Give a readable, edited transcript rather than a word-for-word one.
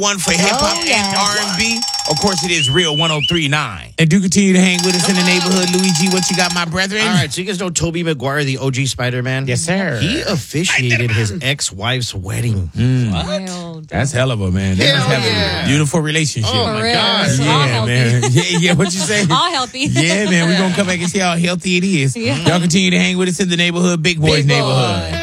one for hip hop yeah. and R&B. Of course, it is Real 103.9. And do continue to hang with us in the neighborhood. Luigi, what you got, my brethren? All right, so you guys know Tobey Maguire, the OG Spider-Man? Yes, sir. He officiated his ex-wife's wedding. Wild. That's hell of a man. They must have a beautiful relationship. Oh, my real. God. All Yeah, healthy. man. Yeah, what you say? All healthy. Yeah, man. We're going to come back and see how healthy it is. Yeah. Y'all continue to hang with us in the neighborhood, Big Boys Big Boy. neighborhood.